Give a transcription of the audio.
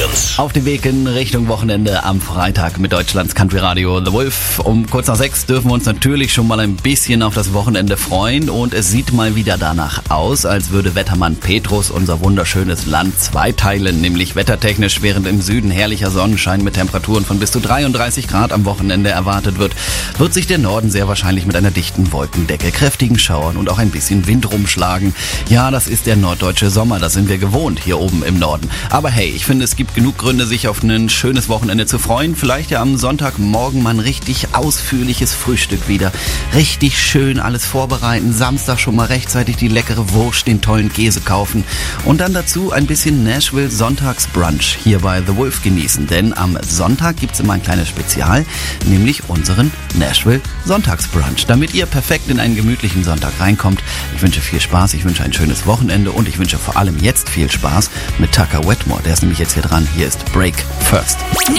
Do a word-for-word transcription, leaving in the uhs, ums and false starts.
Legends. Auf dem Weg in Richtung Wochenende am Freitag mit Deutschlands Country Radio The Wolf. Um kurz nach sechs dürfen wir uns natürlich schon mal ein bisschen auf das Wochenende freuen und es sieht mal wieder danach aus, als würde Wettermann Petrus unser wunderschönes Land zweiteilen, nämlich wettertechnisch, während im Süden herrlicher Sonnenschein mit Temperaturen von bis zu dreiunddreißig Grad am Wochenende erwartet wird, wird sich der Norden sehr wahrscheinlich mit einer dichten Wolkendecke, kräftigen Schauern und auch ein bisschen Wind rumschlagen. Ja, das ist der norddeutsche Sommer, das sind wir gewohnt hier oben im Norden. Aber hey, ich finde, es gibt genug Gründe, sich auf ein schönes Wochenende zu freuen. Vielleicht ja am Sonntagmorgen mal ein richtig ausführliches Frühstück wieder. Richtig schön alles vorbereiten, Samstag schon mal rechtzeitig die leckere Wurst, den tollen Käse kaufen und dann dazu ein bisschen Nashville Sonntagsbrunch hier bei The Wolf genießen. Denn am Sonntag gibt es immer ein kleines Spezial, nämlich unseren Nashville Sonntagsbrunch. Damit ihr perfekt in einen gemütlichen Sonntag reinkommt, ich wünsche viel Spaß, ich wünsche ein schönes Wochenende und ich wünsche vor allem jetzt viel Spaß mit Tucker Wetmore. Der ist nämlich jetzt hier dran. Hier ist Break First.